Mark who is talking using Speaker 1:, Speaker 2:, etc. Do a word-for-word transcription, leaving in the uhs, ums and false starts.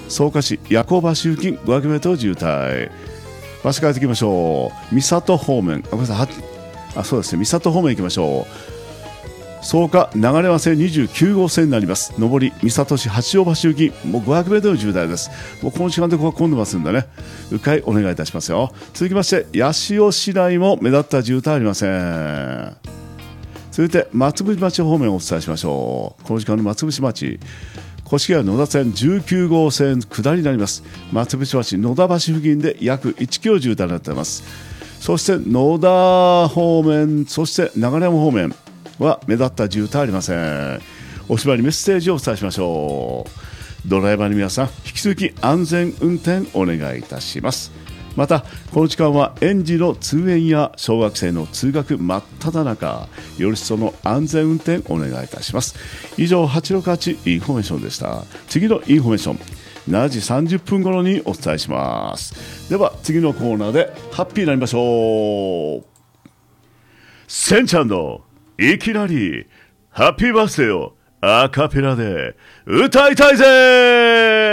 Speaker 1: 草加市夜行橋付近 ごひゃくメートル 渋滞。場所変えていきましょう。三郷方面、あ、ごめんなさい、あ、そうですね、三郷方面行きましょう。草加流山線にじゅうきゅうごうせんになります。上り三郷市八王橋付近、もう ごひゃくメートル 渋滞です。もうこの時間でここは混んでますんでね、迂回お願いいたしますよ。続きまして八潮市内も目立った渋滞ありません。続いて松伏町方面をお伝えしましょう。この時間の松伏町、越谷野田線じゅうきゅうごうせん下りになります。松伏町野田橋付近で約いちキロ渋滞になっています。そして野田方面、そして流山方面は目立った渋滞ありません。おしまいにメッセージをお伝えしましょう。ドライバーの皆さん、引き続き安全運転お願いいたします。またこの時間は園児の通園や小学生の通学真っ只中、よりその安全運転お願いいたします。以上はちろくはちインフォメーションでした。次のインフォメーションしちじさんじゅっぷん頃にお伝えします。では次のコーナーでハッピーになりましょう。せんちゃんのいきなりハッピーバースデーをアカペラで歌いたいぜ。